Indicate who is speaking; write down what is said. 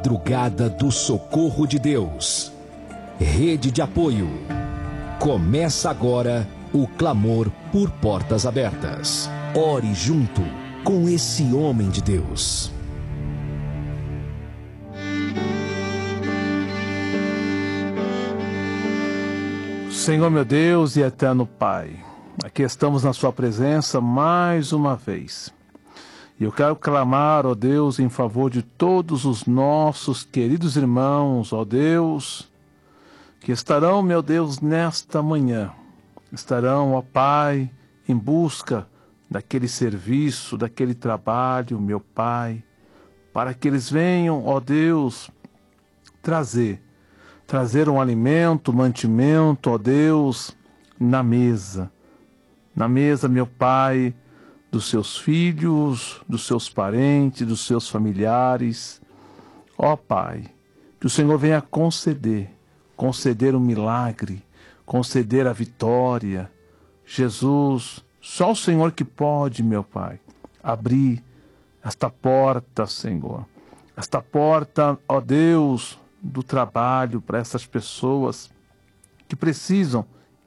Speaker 1: Madrugada do Socorro de Deus. Rede de apoio. Começa agora o clamor por portas abertas. Ore junto com esse homem de Deus.
Speaker 2: Senhor meu Deus e eterno Pai, aqui estamos na sua presença mais uma vez. E eu quero clamar, ó Deus, em favor de todos os nossos queridos irmãos, ó Deus, que estarão, meu Deus, nesta manhã. Estarão, ó Pai, em busca daquele serviço, daquele trabalho, meu Pai, para que eles venham, ó Deus, trazer um alimento, mantimento, ó Deus, na mesa, meu Pai, dos seus filhos, dos seus parentes, dos seus familiares. Ó Pai, que o Senhor venha conceder um milagre, conceder a vitória. Jesus, só o Senhor que pode, meu Pai, abrir esta porta, Senhor. Esta porta, ó Deus, do trabalho para essas pessoas que precisam